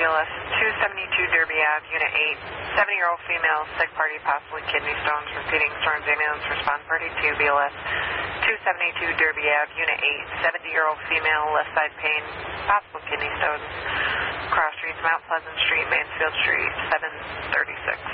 BLS 272 Derby Ave, Unit 8, 70-year-old female, sick party, possibly kidney stones, repeating Storms ambulance, respond party to BLS 272 Derby Ave, Unit 8, 70-year-old female, left side pain, possible kidney stones, cross streets, Mount Pleasant Street, Mansfield Street, 736.